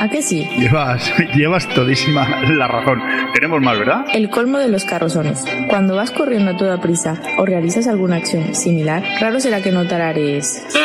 ¿A qué sí? Llevas todísima la razón. Tenemos más, ¿verdad? El colmo de los carrozones. Cuando vas corriendo a toda prisa o realizas alguna acción similar, raro será que no tararees.